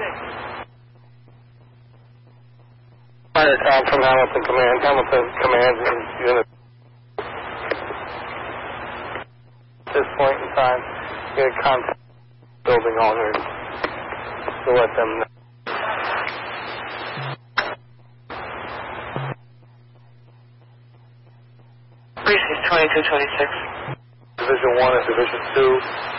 Fire Tom from Hamilton Command. Hamilton Command unit. At this point in time, get contact building owners to let them know. Precinct 2226. Division 1 and Division 2.